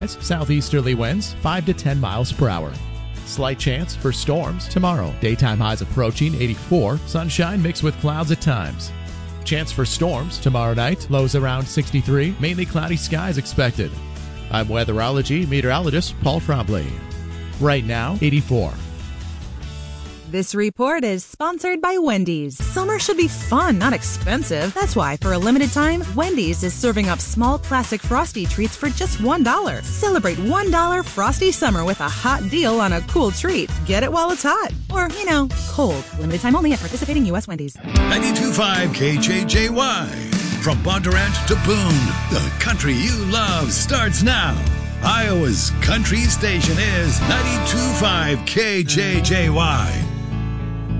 Southeasterly winds 5 to 10 miles per hour. Slight chance for storms tomorrow. Daytime highs approaching 84. Sunshine mixed with clouds at times. Chance for storms tomorrow night. Lows around 63. Mainly cloudy skies expected. I'm weatherology meteorologist Paul Trombley. Right now, 84. This report is sponsored by Wendy's. Summer should be fun, not expensive. That's why, for a limited time, Wendy's is serving up small classic Frosty treats for just $1. Celebrate $1 Frosty Summer with a hot deal on a cool treat. Get it while it's hot. Or, cold. Limited time only at participating U.S. Wendy's. 92.5 KJJY. From Bondurant to Boone, the country you love starts now. Iowa's country station is 92.5 KJJY.